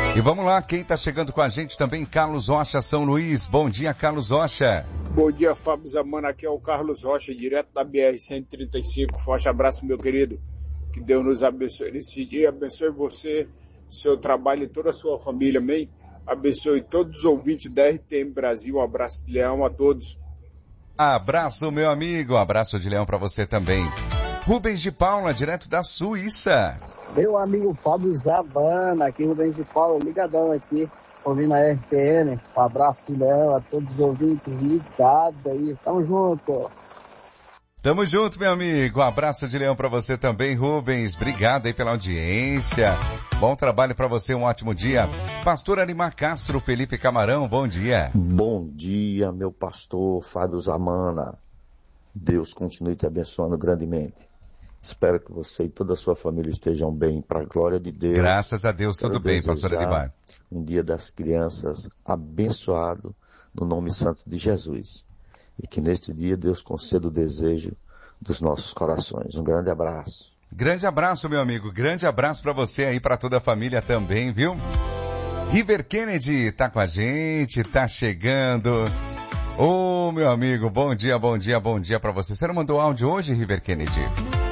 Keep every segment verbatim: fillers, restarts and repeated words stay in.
E vamos lá, quem está chegando com a gente também, Carlos Rocha, São Luís. Bom dia, Carlos Rocha. Bom dia, Fábio Zamana, aqui é o Carlos Rocha, direto da B R cento e trinta e cinco. Forte abraço, meu querido. Que Deus nos abençoe nesse dia, abençoe você, seu trabalho e toda a sua família, amém? Abençoe todos os ouvintes da R T M Brasil. Um abraço de leão a todos. Abraço, meu amigo. Abraço de leão para você também. Rubens de Paula, direto da Suíça. Meu amigo Fábio Zamana, aqui Rubens de Paula, ligadão aqui, ouvindo a R T M. Um abraço de leão a todos os ouvintes ligados aí. Tamo junto. Tamo junto, meu amigo. Um abraço de leão para você também, Rubens. Obrigado aí pela audiência. Bom trabalho para você, um ótimo dia. Pastor Arimar Castro, Felipe Camarão, bom dia. Bom dia, meu pastor Fábio Zamana. Deus continue te abençoando grandemente. Espero que você e toda a sua família estejam bem, para a glória de Deus. Graças a Deus, tudo bem, pastor Arimar. Um dia das crianças abençoado no nome santo de Jesus. E que neste dia Deus conceda o desejo dos nossos corações. Um grande abraço. Grande abraço, meu amigo. Grande abraço para você aí, para toda a família também, viu? River Kennedy tá com a gente, tá chegando. Ô, oh, meu amigo, bom dia, bom dia, bom dia para você. Você não mandou áudio hoje, River Kennedy?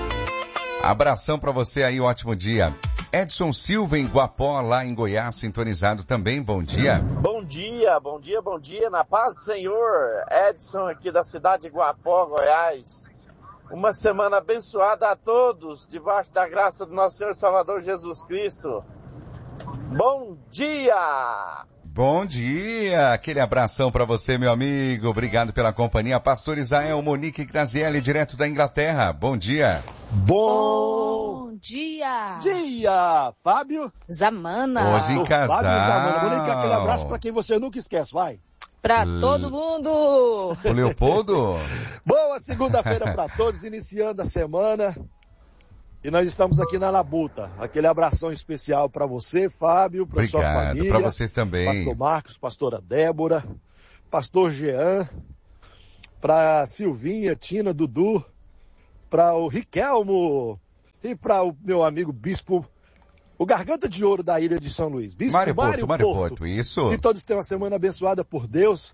Abração para você aí, ótimo dia. Edson Silva em Guapó, lá em Goiás, sintonizado também, bom dia. Bom dia, bom dia, bom dia, na paz do Senhor. Edson aqui da cidade de Guapó, Goiás. Uma semana abençoada a todos, debaixo da graça do nosso Senhor Salvador Jesus Cristo. Bom dia! Bom dia, aquele abração para você, meu amigo. Obrigado pela companhia. Pastor Isael, Monique Grazielli, direto da Inglaterra. Bom dia. Bom dia. Dia, Fábio Zamana. Hoje em casal. Fábio Zamana. Monique, aquele abraço para quem você nunca esquece, vai. Pra L... todo mundo. O Leopoldo. Boa segunda-feira para todos, iniciando a semana. E nós estamos aqui na Labuta. Aquele abração especial para você, Fábio, para sua família. Para vocês também. Pastor Marcos, pastora Débora, pastor Jean, para Silvinha, Tina, Dudu, para o Riquelmo e para o meu amigo Bispo, o Garganta de Ouro da Ilha de São Luís. Bispo Mário Porto, Mário Mário Porto. Porto, isso. E todos tenham uma semana abençoada por Deus.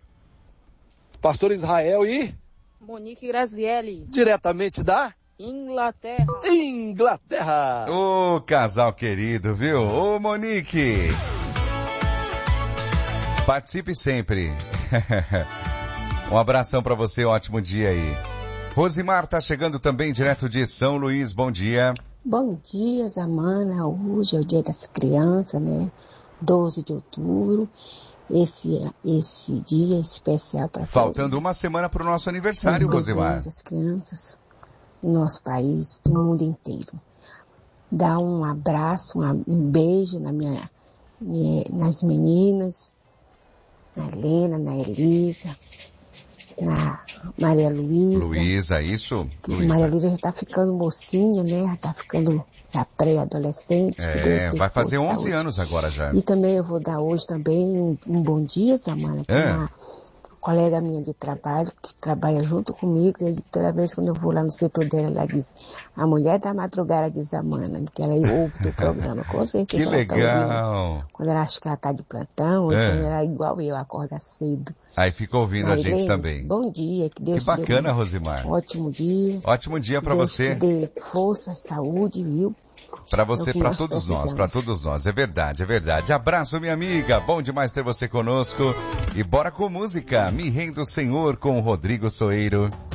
Pastor Israel e... Monique Grazielli. Diretamente da... Inglaterra. Inglaterra. Ô, casal querido, viu? Ô, Monique. Participe sempre. Um abração pra você, ótimo dia aí. Rosimar tá chegando também direto de São Luís, bom dia. Bom dia, Zamana. Hoje é o dia das crianças, né? doze de outubro. Esse, esse dia especial para todos. Faltando uma semana pro nosso aniversário, Rosimar. As crianças do nosso país, do mundo inteiro. Dá um abraço, um beijo na minha, nas meninas, na Helena, na Elisa, na Maria Luísa. Luísa, isso? Luísa. Maria Luísa já tá ficando mocinha, né? Já tá ficando já pré-adolescente. É, vai fazer onze anos agora já. E também eu vou dar hoje também um, um bom dia, Zamana, para é. uma colega minha de trabalho, que trabalha junto comigo, e toda vez quando eu vou lá no setor dela, ela diz, a mulher da madrugada de Zamana, que ela ouve do programa, com certeza. Que legal! Tá quando ela acha que ela tá de plantão, é. então ela é igual eu, acorda cedo. Aí fica ouvindo Marilene, a gente também. Bom dia, que Deus te dê. Que bacana, um Rosimar. Ótimo dia. Ótimo dia para você. Que Deus te dê força, saúde, viu? Para você, para todos nós, para todos nós. É verdade, é verdade. Abraço, minha amiga. Bom demais ter você conosco. E bora com música. Me Rendo Senhor com o Rodrigo Soeiro.